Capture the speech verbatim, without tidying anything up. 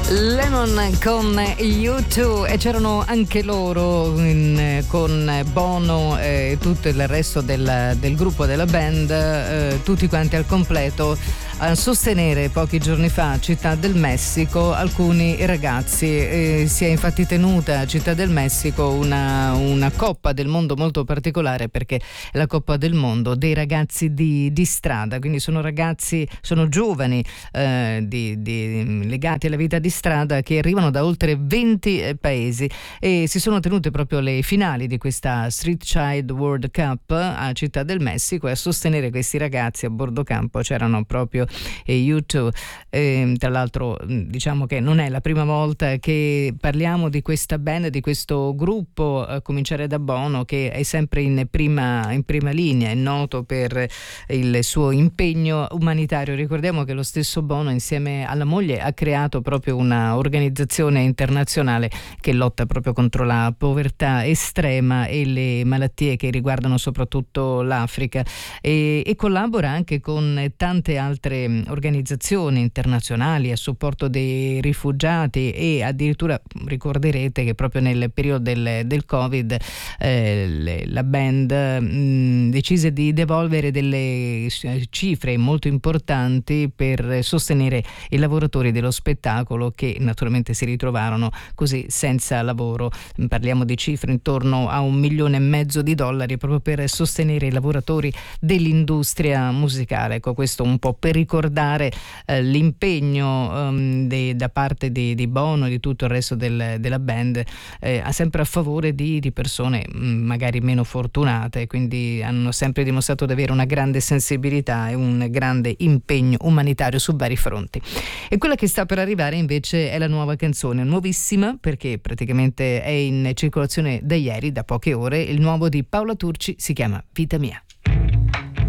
Lemon con U due, e c'erano anche loro in, con Bono e tutto il resto del, del gruppo della band, eh, tutti quanti al completo, a sostenere pochi giorni fa a Città del Messico alcuni ragazzi. Eh, si è infatti tenuta a Città del Messico una, una Coppa del Mondo molto particolare, perché è la Coppa del Mondo dei ragazzi di, di strada, quindi sono ragazzi, sono giovani eh, di, di, legati alla vita di strada, che arrivano da oltre venti paesi, e si sono tenute proprio le finali di questa Street Child World Cup a Città del Messico, e a sostenere questi ragazzi a bordo campo c'erano proprio U due. Eh, tra l'altro diciamo che non è la prima volta che parliamo di questa band, di questo gruppo, a cominciare da Bono, che è sempre in prima, in prima linea, è noto per il suo impegno umanitario. Ricordiamo che lo stesso Bono, insieme alla moglie, ha creato proprio una organizzazione internazionale che lotta proprio contro la povertà estrema e le malattie che riguardano soprattutto l'Africa, e, e collabora anche con tante altre organizzazioni internazionali a supporto dei rifugiati, e addirittura ricorderete che proprio nel periodo del, del Covid eh, le, la band mh, decise di devolvere delle cifre molto importanti per sostenere i lavoratori dello spettacolo, che naturalmente si ritrovarono così senza lavoro. Parliamo di cifre intorno a un milione e mezzo di dollari proprio per sostenere i lavoratori dell'industria musicale. Ecco, questo un po' per ricordare eh, l'impegno um, de, da parte di, di Bono e di tutto il resto del, della band, eh, sempre a favore di, di persone mh, magari meno fortunate, quindi hanno sempre dimostrato di avere una grande sensibilità e un grande impegno umanitario su vari fronti. E quella che sta per arrivare invece è la nuova canzone, nuovissima perché praticamente è in circolazione da ieri, da poche ore. Il nuovo di Paola Turci si chiama Vita Mia.